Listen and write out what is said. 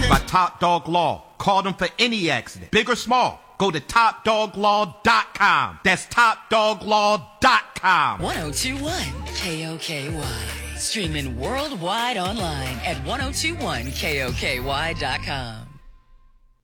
by Top Dog Law. Call them for any accident, big or small. Go to TopDogLaw.com. That's TopDogLaw.com. 1021 KOKY. Streaming worldwide online at 1021KOKY.com.